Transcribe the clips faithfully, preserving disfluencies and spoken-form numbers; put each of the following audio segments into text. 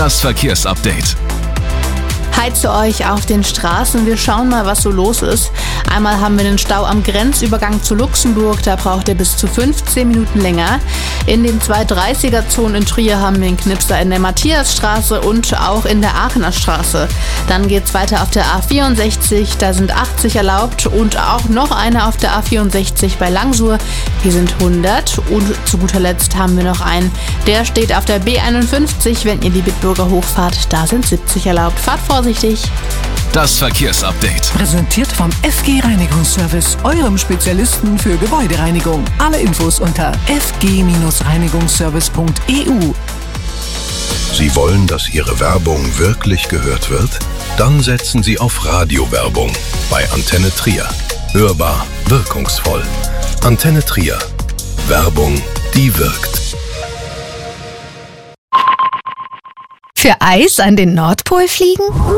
Das Verkehrsupdate. Hi zu euch auf den Straßen. Wir schauen mal, was so los ist. Einmal haben wir den Stau am Grenzübergang zu Luxemburg. Da braucht ihr bis zu fünfzehn Minuten länger. In den zweihundertdreißiger-Zonen in Trier haben wir einen Knipser in der Matthiasstraße und auch in der Aachener Straße. Dann geht's weiter auf der A vierundsechzig. Da sind achtzig erlaubt und auch noch eine auf der A vierundsechzig bei Langsur. Hier sind hundert. Und zu guter Letzt haben wir noch einen. Der steht auf der B einundfünfzig. Wenn ihr die Bitburger hochfahrt, da sind siebzig erlaubt. Fahrt vorsichtig. Das Verkehrsupdate. Präsentiert vom F G Reinigungsservice, eurem Spezialisten für Gebäudereinigung. Alle Infos unter f g reinigungsservice punkt e u. Sie wollen, dass Ihre Werbung wirklich gehört wird? Dann setzen Sie auf Radiowerbung bei Antenne Trier. Hörbar, wirkungsvoll. Antenne Trier. Werbung, die wirkt. Für Eis an den Nordpol fliegen?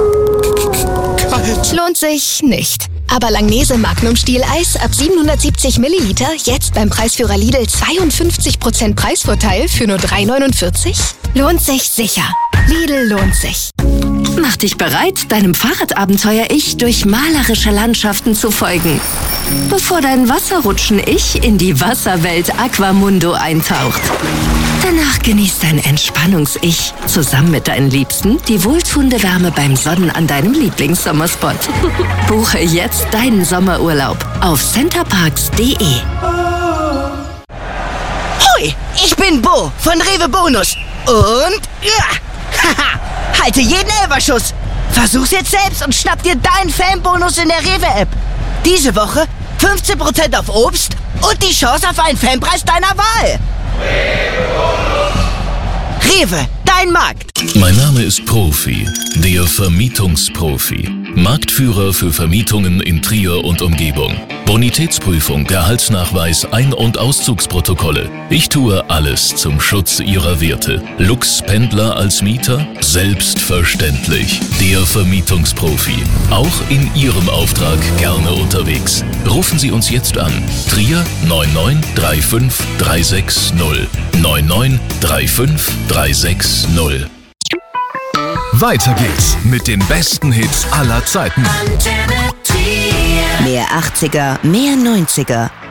Kalt. Lohnt sich nicht. Aber Langnese Magnum Stieleis ab siebenhundertsiebzig Milliliter jetzt beim Preisführer Lidl zweiundfünfzig Prozent Preisvorteil für nur drei neunundvierzig? Lohnt sich sicher. Lidl lohnt sich. Mach dich bereit, deinem Fahrradabenteuer-Ich durch malerische Landschaften zu folgen. Bevor dein Wasserrutschen-Ich in die Wasserwelt Aquamundo eintaucht. Danach genießt dein Entspannungs-Ich zusammen mit deinen Liebsten die wohltuende Wärme beim Sonnen an deinem Lieblingssommerspot. Buche jetzt deinen Sommerurlaub auf centerparks punkt de. Hoi, ich bin Bo von Rewe Bonus. Und ja, haha, halte jeden Elferschuss. Versuch's jetzt selbst und schnapp dir deinen Fanbonus in der Rewe-App. Diese Woche fünfzehn Prozent auf Obst und die Chance auf einen Fanpreis deiner Wahl. Rewe, dein Markt. Mein Name ist Profi, der Vermietungsprofi. Marktführer für Vermietungen in Trier und Umgebung. Bonitätsprüfung, Gehaltsnachweis, Ein- und Auszugsprotokolle. Ich tue alles zum Schutz Ihrer Werte. Lux-Pendler als Mieter? Selbstverständlich. Der Vermietungsprofi. Auch in Ihrem Auftrag gerne unterwegs. Rufen Sie uns jetzt an. Trier neun neun drei fünf drei sechs null. neun neun drei fünf drei sechs null. Weiter geht's mit den besten Hits aller Zeiten. Mehr achtziger, mehr neunziger.